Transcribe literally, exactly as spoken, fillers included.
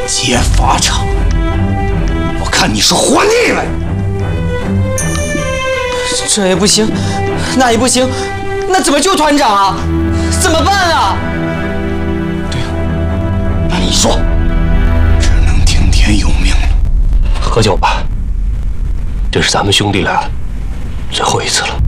劫法场，我看你是活腻歪。 这也不行，那也不行，那怎么救团长啊？怎么办啊？ 对呀，那你说，只能听天由命了。 喝酒吧，这是咱们兄弟俩最后一次了。